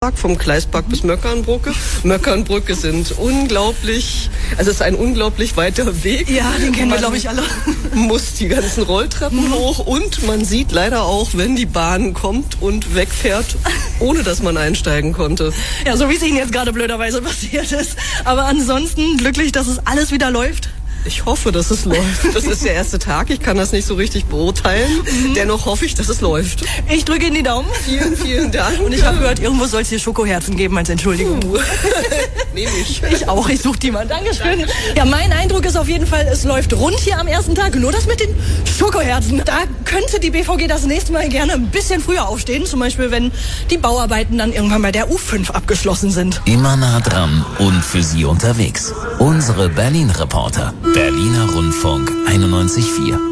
Gleispark, vom Gleispark bis Möckernbrücke. Möckernbrücke sind unglaublich, also es ist ein unglaublich weiter Weg. Ja, den kennen wir, glaube ich, alle. Muss die ganzen Rolltreppen hoch und man sieht leider auch, wenn die Bahn kommt und wegfährt, ohne dass man einsteigen konnte. Ja, so wie es Ihnen jetzt gerade blöderweise passiert ist. Aber ansonsten glücklich, dass es alles wieder läuft. Ich hoffe, dass es läuft. Das ist der erste Tag. Ich kann das nicht so richtig beurteilen. Dennoch hoffe ich, dass es läuft. Ich drücke Ihnen die Daumen. Vielen, vielen Dank. Und ich habe gehört, irgendwo soll es hier Schokoherzen geben als Entschuldigung. Nehme ich. Ich auch. Ich suche die mal. Dankeschön. Ja, mein Eindruck ist auf jeden Fall, es läuft rund hier am ersten Tag. Nur das mit den Schokoherzen. Da könnte die BVG das nächste Mal gerne ein bisschen früher aufstehen. Zum Beispiel, wenn die Bauarbeiten dann irgendwann bei der U5 abgeschlossen sind. Immer nah dran und für Sie unterwegs. Unsere Berlin-Reporter. Berliner Rundfunk 91.4.